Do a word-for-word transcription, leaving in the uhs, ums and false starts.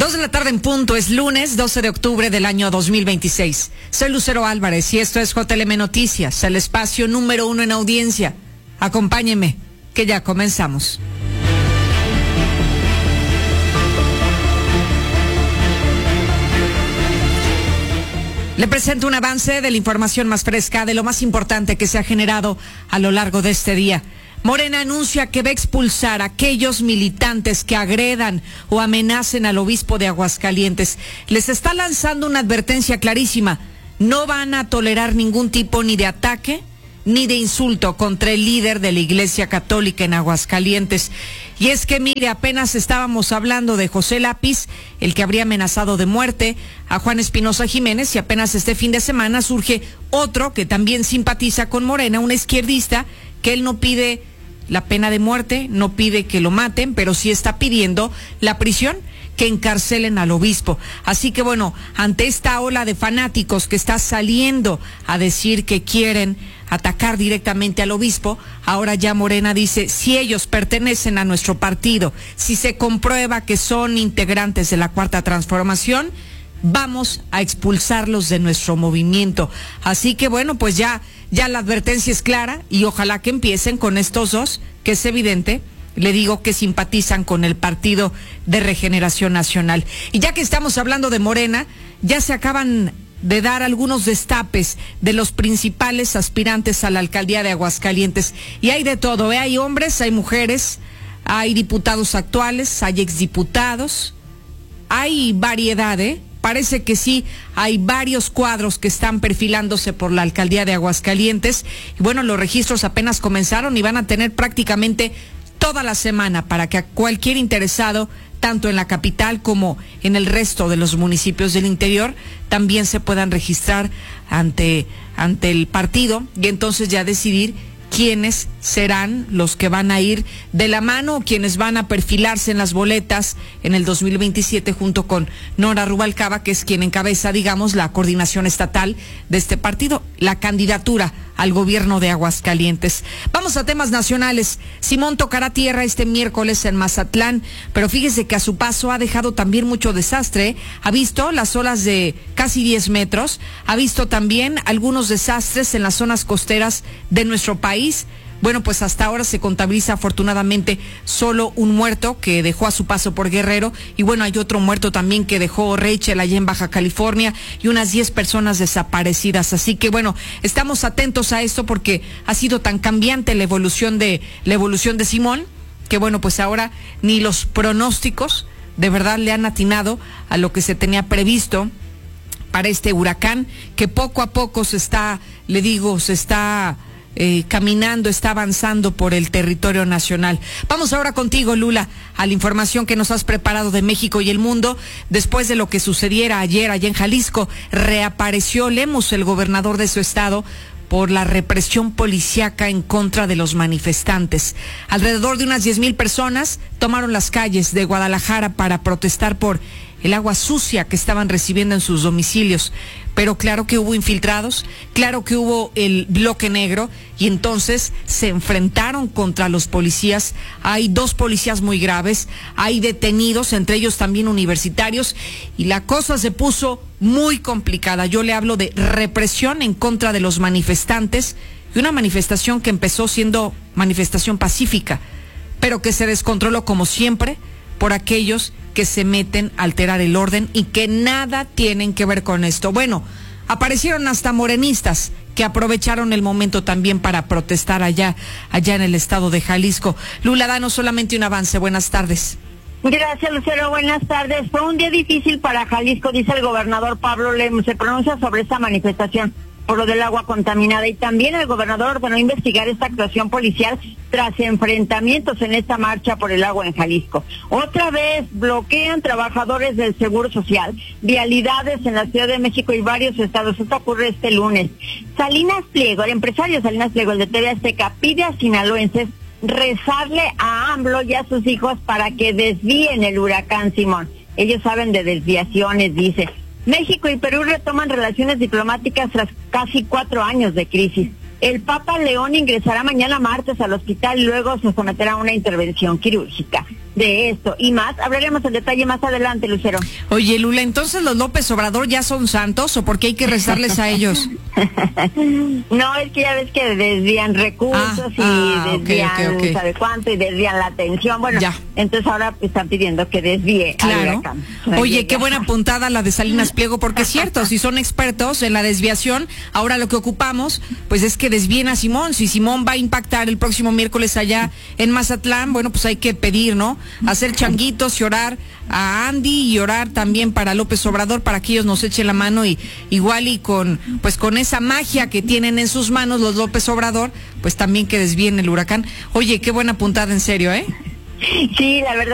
Dos de la tarde en punto, es lunes doce de octubre del año dos mil veintiséis. Soy Lucero Álvarez y esto es J L M Noticias, el espacio número uno en audiencia. Acompáñeme, que ya comenzamos. Le presento un avance de la información más fresca, de lo más importante que se ha generado a lo largo de este día. Morena anuncia que va a expulsar a aquellos militantes que agredan o amenacen al obispo de Aguascalientes. Les está lanzando una advertencia clarísima. No van a tolerar ningún tipo ni de ataque ni de insulto contra el líder de la Iglesia Católica en Aguascalientes. Y es que, mire, apenas estábamos hablando de José Lápiz, el que habría amenazado de muerte a Juan Espinosa Jiménez, y apenas este fin de semana surge otro que también simpatiza con Morena, un izquierdista, que él no pide la pena de muerte, no pide que lo maten, pero sí está pidiendo la prisión, que encarcelen al obispo. Así que bueno, ante esta ola de fanáticos que está saliendo a decir que quieren atacar directamente al obispo, ahora ya Morena dice, si ellos pertenecen a nuestro partido, si se comprueba que son integrantes de la Cuarta Transformación, vamos a expulsarlos de nuestro movimiento. Así que bueno, pues ya, ya la advertencia es clara y ojalá que empiecen con estos dos, que es evidente, le digo, que simpatizan con el Partido de Regeneración Nacional. Y ya que estamos hablando de Morena, ya se acaban de dar algunos destapes de los principales aspirantes a la alcaldía de Aguascalientes. Y hay de todo, ¿eh? Hay hombres, hay mujeres, hay diputados actuales, hay exdiputados, hay variedad, ¿eh? Parece que sí, hay varios cuadros que están perfilándose por la alcaldía de Aguascalientes. Y bueno, los registros apenas comenzaron y van a tener prácticamente toda la semana para que a cualquier interesado, tanto en la capital como en el resto de los municipios del interior, también se puedan registrar ante, ante el partido y entonces ya decidir quiénes serán los que van a ir de la mano, quienes van a perfilarse en las boletas en el dos mil veintisiete junto con Nora Rubalcaba, que es quien encabeza, digamos, la coordinación estatal de este partido, la candidatura al gobierno de Aguascalientes. Vamos a temas nacionales. Simón tocará tierra este miércoles en Mazatlán, pero fíjese que a su paso ha dejado también mucho desastre. Ha visto las olas de casi diez metros, ha visto también algunos desastres en las zonas costeras de nuestro país. Bueno, pues hasta ahora se contabiliza afortunadamente solo un muerto que dejó a su paso por Guerrero, y bueno, hay otro muerto también que dejó Rachel allá en Baja California, y unas diez personas desaparecidas. Así que bueno, estamos atentos a esto porque ha sido tan cambiante la evolución de la evolución de Simón, que bueno, pues ahora ni los pronósticos de verdad le han atinado a lo que se tenía previsto para este huracán, que poco a poco se está, le digo, se está Eh, caminando, está avanzando por el territorio nacional. Vamos ahora contigo, Lula, a la información que nos has preparado de México y el mundo. Después de lo que sucediera ayer allá en Jalisco, reapareció Lemus, el gobernador de su estado, por la represión policíaca en contra de los manifestantes. Alrededor de unas diez mil personas tomaron las calles de Guadalajara para protestar por el agua sucia que estaban recibiendo en sus domicilios. Pero claro que hubo infiltrados, claro que hubo el bloque negro, y entonces se enfrentaron contra los policías. Hay dos policías muy graves, hay detenidos, entre ellos también universitarios, y la cosa se puso muy complicada. Yo le hablo de represión en contra de los manifestantes, y una manifestación que empezó siendo manifestación pacífica, pero que se descontroló como siempre por aquellos que se meten a alterar el orden y que nada tienen que ver con esto. Bueno, aparecieron hasta morenistas que aprovecharon el momento también para protestar allá, allá en el estado de Jalisco. Lula, danos solamente un avance. Buenas tardes. Gracias, Lucero. Buenas tardes. Fue un día difícil para Jalisco, dice el gobernador Pablo Lemus. Se pronuncia sobre esta manifestación por lo del agua contaminada, y también el gobernador ordenó investigar esta actuación policial tras enfrentamientos en esta marcha por el agua en Jalisco. Otra vez bloquean trabajadores del Seguro Social vialidades en la Ciudad de México y varios estados. Esto ocurre este lunes. Salinas Pliego, el empresario Salinas Pliego, el de T V Azteca, pide a sinaloenses rezarle a AMLO y a sus hijos para que desvíen el huracán Simón. Ellos saben de desviaciones, dice. México y Perú retoman relaciones diplomáticas tras casi cuatro años de crisis. El Papa León ingresará mañana martes al hospital y luego se someterá a una intervención quirúrgica. de esto y más. Hablaremos en detalle más adelante, Lucero. Oye, Lula, ¿entonces los López Obrador ya son santos o por qué hay que rezarles a ellos? No, es que ya ves que desvían recursos ah, y ah, desvían okay, okay, okay. sabe cuánto y desvían la atención. Bueno, ya. Entonces ahora pues, están pidiendo que desvíe. Claro. Oye, qué buena puntada la de Salinas Pliego, porque es cierto, si son expertos en la desviación, ahora lo que ocupamos pues es que desvíen a Simón. Si Simón va a impactar el próximo miércoles allá en Mazatlán, bueno, pues hay que pedir, ¿no? Hacer changuitos y orar a Andy y orar también para López Obrador para que ellos nos echen la mano y igual y con pues con esa magia que tienen en sus manos los López Obrador, pues también que desvíen el huracán. Oye, qué buena puntada, en serio, ¿eh? Sí, la verdad.